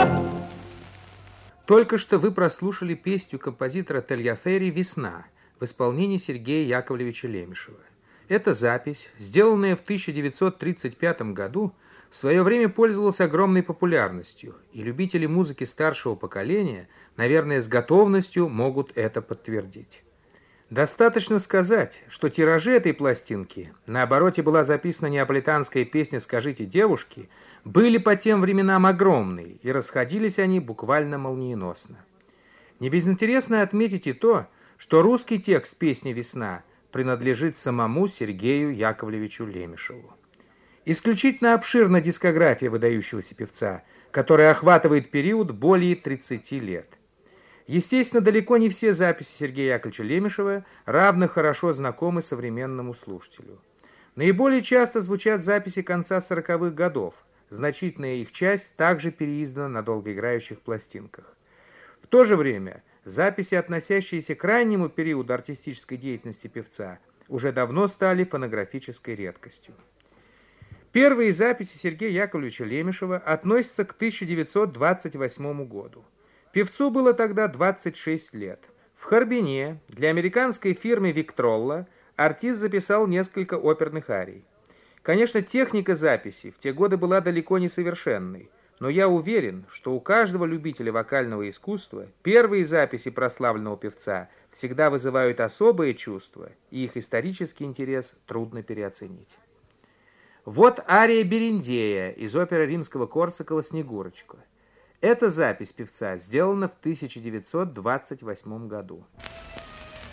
Только что вы прослушали песню композитора Тальяферри «Весна» в исполнении Сергея Яковлевича Лемешева. Эта запись, сделанная в 1935 году, в свое время пользовалась огромной популярностью, и любители музыки старшего поколения, наверное, с готовностью могут это подтвердить. Достаточно сказать, что тиражи этой пластинки, на обороте была записана неаполитанская песня «Скажите, девушки», были по тем временам огромные, и расходились они буквально молниеносно. Не безинтересно отметить и то, что русский текст песни «Весна» принадлежит самому Сергею Яковлевичу Лемешеву. Исключительно обширна дискография выдающегося певца, которая охватывает период более 30 лет. Естественно, далеко не все записи Сергея Яковлевича Лемешева равно хорошо знакомы современному слушателю. Наиболее часто звучат записи конца 40-х годов, значительная их часть также переиздана на долгоиграющих пластинках. В то же время записи, относящиеся к раннему периоду артистической деятельности певца, уже давно стали фонографической редкостью. Первые записи Сергея Яковлевича Лемешева относятся к 1928 году. Певцу было тогда 26 лет. В Харбине для американской фирмы «Виктролла» артист записал несколько оперных арий. Конечно, техника записи в те годы была далеко не совершенной, но я уверен, что у каждого любителя вокального искусства первые записи прославленного певца всегда вызывают особое чувство, и их исторический интерес трудно переоценить. Вот ария Берендея из оперы Римского-Корсакова «Снегурочка». Эта запись певца сделана в 1928 году.